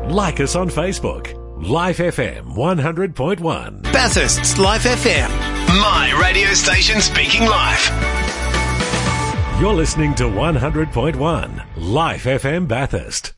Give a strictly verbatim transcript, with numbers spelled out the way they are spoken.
Like us on Facebook. Life F M one hundred point one. Bathurst's Life F M. My radio station speaking life. You're listening to one hundred point one Life F M Bathurst.